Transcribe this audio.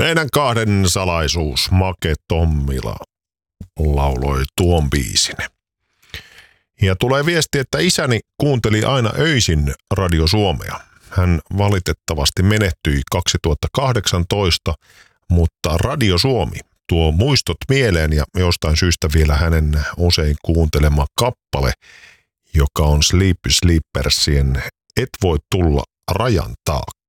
Meidän kahden salaisuus, Make Tommila lauloi tuon biisin. Ja tulee viesti, että isäni kuunteli aina öisin Radio Suomea. Hän valitettavasti menehtyi 2018, mutta Radio Suomi tuo muistot mieleen ja jostain syystä vielä hänen usein kuuntelema kappale, joka on Sleepy Sleepersien Et voi tulla rajan taakse.